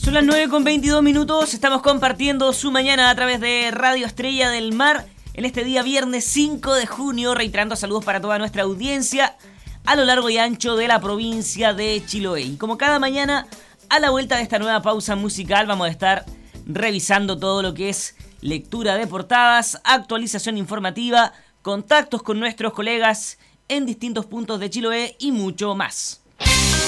Son las 9:22, estamos compartiendo su mañana a través de Radio Estrella del Mar en este día viernes 5 de junio, reiterando saludos para toda nuestra audiencia a lo largo y ancho de la provincia de Chiloé. Y como cada mañana, a la vuelta de esta nueva pausa musical vamos a estar revisando todo lo que es lectura de portadas, actualización informativa, contactos con nuestros colegas en distintos puntos de Chiloé y mucho más.